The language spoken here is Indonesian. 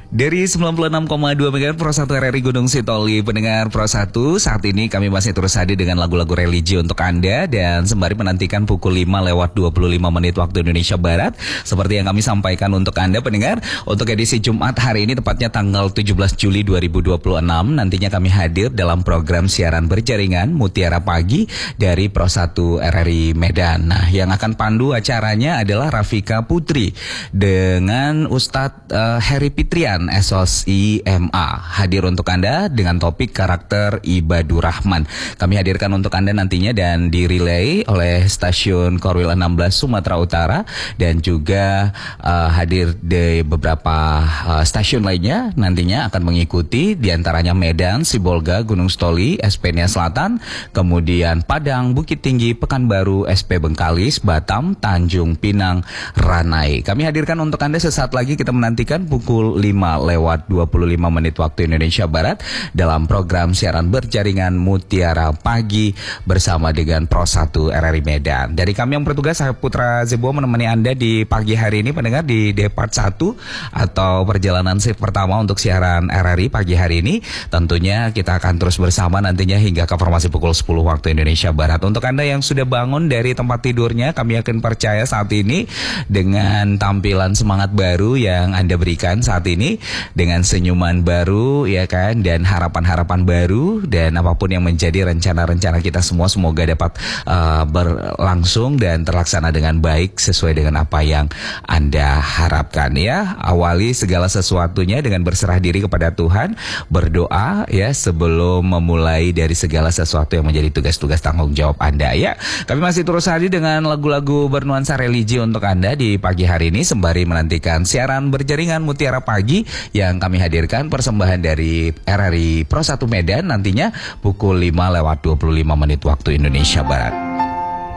Dari 96,2 MHz Pro 1 RRI Gunung Sitoli, pendengar Pro 1, saat ini kami masih terus hadir dengan lagu-lagu religi untuk Anda dan sembari menantikan pukul 5:25 waktu Indonesia Barat. Seperti yang kami sampaikan untuk Anda pendengar, untuk edisi Jumat hari ini tepatnya tanggal 17 Juli 2026, nantinya kami hadir dalam program siaran berjaringan Mutiara Pagi dari Pro 1 RRI Medan. Nah, yang akan pandu acaranya adalah Rafika Putri dengan Ustadz Heri Fitrian SOS IMA hadir untuk Anda dengan topik karakter Ibadur Rahman. Kami hadirkan untuk Anda nantinya dan direlay oleh stasiun Korwil 16 Sumatera Utara dan juga hadir di beberapa stasiun lainnya nantinya akan mengikuti, diantaranya Medan, Sibolga, Gunung Sitoli, SP Nia Selatan, kemudian Padang, Bukit Tinggi, Pekanbaru, SP Bengkalis, Batam, Tanjung Pinang, Ranai. Kami hadirkan untuk Anda sesaat lagi, kita menantikan pukul 5:25 waktu Indonesia Barat dalam program siaran berjaringan Mutiara Pagi bersama dengan Pro 1 RRI Medan. Dari kami yang bertugas, saya Putra Zebo menemani Anda di pagi hari ini pendengar di Depart 1 atau perjalanan shift pertama untuk siaran RRI pagi hari ini. Tentunya kita akan terus bersama nantinya hingga ke informasi pukul 10 waktu Indonesia Barat. Untuk Anda yang sudah bangun dari tempat tidurnya, kami yakin percaya saat ini dengan tampilan semangat baru yang Anda berikan saat ini, dengan senyuman baru ya kan, dan harapan-harapan baru, dan apapun yang menjadi rencana-rencana kita semua semoga dapat berlangsung dan terlaksana dengan baik sesuai dengan apa yang Anda harapkan ya. Awali segala sesuatunya dengan berserah diri kepada Tuhan, berdoa ya sebelum memulai dari segala sesuatu yang menjadi tugas-tugas tanggung jawab Anda ya. Kami masih terus hadir dengan lagu-lagu bernuansa religi untuk Anda di pagi hari ini sembari menantikan siaran berjaringan Mutiara Pagi yang kami hadirkan persembahan dari RRI Pro 1 Medan nantinya pukul 5:25 waktu Indonesia Barat.